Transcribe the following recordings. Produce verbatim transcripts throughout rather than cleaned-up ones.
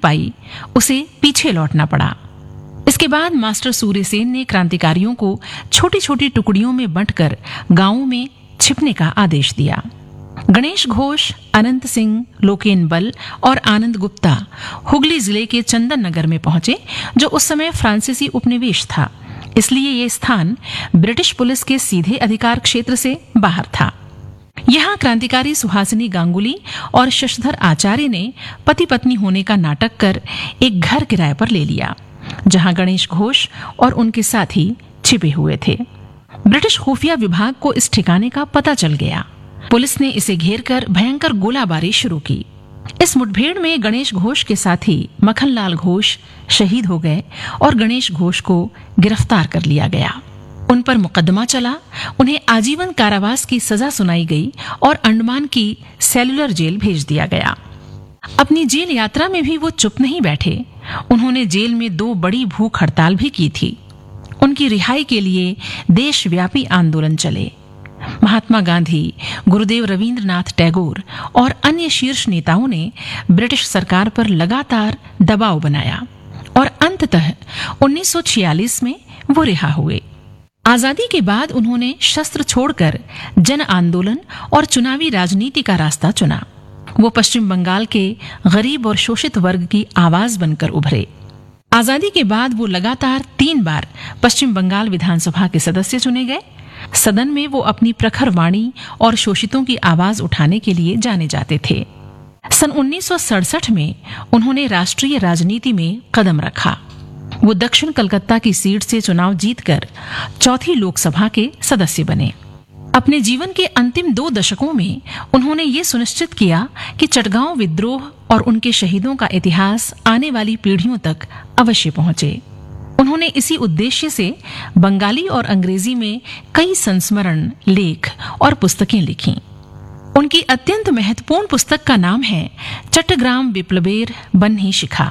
पाई, उसे पीछे लौटना पड़ा। इसके बाद मास्टर सूर्यसेन ने क्रांतिकारियों को छोटी छोटी टुकड़ियों में बांटकर गांवों में छिपने का आदेश दिया। गणेश घोष, अनंत सिंह, लोकेन बल और आनंद गुप्ता हुगली जिले के चंदन नगर में पहुंचे, जो उस समय फ्रांसीसी उपनिवेश था, इसलिए ये स्थान ब्रिटिश पुलिस के सीधे अधिकार क्षेत्र से बाहर था। यहां क्रांतिकारी सुहासिनी गांगुली और शशधर आचार्य ने पति पत्नी होने का नाटक कर एक घर किराए पर ले लिया, जहां गणेश घोष और उनके साथी छिपे हुए थे। ब्रिटिश खुफिया विभाग को इस ठिकाने का पता चल गया। पुलिस ने इसे घेरकर भयंकर गोलाबारी शुरू की। इस मुठभेड़ में गणेश घोष के साथी मखनलाल घोष शहीद हो गए और गणेश घोष को गिरफ्तार कर लिया गया। उन पर मुकदमा चला, उन्हें आजीवन कारावास की सजा सुनाई गई और अंडमान की सेलुलर जेल भेज दिया गया। अपनी जेल यात्रा में भी वो चुप नहीं बैठे। उन्होंने जेल में दो बड़ी भूख हड़ताल भी की थी। उनकी रिहाई के लिए देशव्यापी आंदोलन चले। महात्मा गांधी, गुरुदेव रविंद्रनाथ टैगोर और अन्य शीर्ष नेताओं ने ब्रिटिश सरकार पर लगातार दबाव बनाया और अंततः उन्नीस सौ छियालीस में वो रिहा हुए। आजादी के बाद उन्होंने शस्त्र छोड़कर जन आंदोलन और चुनावी राजनीति का रास्ता चुना। वो पश्चिम बंगाल के गरीब और शोषित वर्ग की आवाज बनकर उभरे। आजादी के बाद वो लगातार तीन बार पश्चिम बंगाल विधानसभा के सदस्य चुने गए। सदन में वो अपनी प्रखर वाणी और शोषितों की आवाज उठाने के लिए जाने जाते थे। सन उन्नीस सौ सड़सठ में उन्होंने राष्ट्रीय राजनीति में कदम रखा। वो दक्षिण कलकत्ता की सीट से चुनाव जीतकर चौथी लोकसभा के सदस्य बने। अपने जीवन के अंतिम दो दशकों में उन्होंने ये सुनिश्चित किया कि चटगांव विद्रोह और उनके शहीदों का इतिहास आने वाली पीढ़ियों तक अवश्य पहुंचे। उन्होंने इसी उद्देश्य से बंगाली और अंग्रेजी में कई संस्मरण, लेख और पुस्तकें लिखीं। उनकी अत्यंत महत्वपूर्ण पुस्तक का नाम है चट्टग्राम विप्लवेर बन्ही शिखा।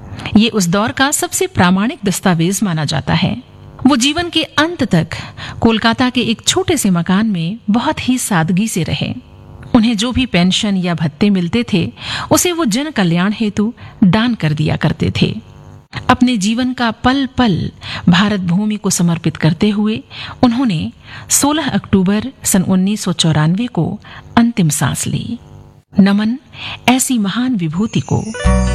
ये उस दौर का सबसे प्रामाणिक दस्तावेज माना जाता है। वो जीवन के अंत तक कोलकाता के एक छोटे से मकान में बहुत ही सादगी से रहे। उन्हें जो भी पेंशन या भत्ते मिलते थे, उसे वो जन कल्याण हेतु दान कर दिया करते थे। अपने जीवन का पल पल भारत भूमि को समर्पित करते हुए उन्होंने सोलह अक्टूबर सन उन्नीस सौ चौरानवे को अंतिम सांस ली। नमन ऐसी महान विभूति को।